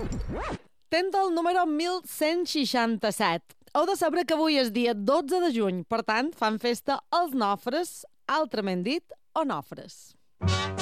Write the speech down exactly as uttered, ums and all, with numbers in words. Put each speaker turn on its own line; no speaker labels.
Tens el número mil cent seixanta-set. Heu de saber que avui és dia dotze de juny, per tant, fan festa els nofres, altrament dit, onofres.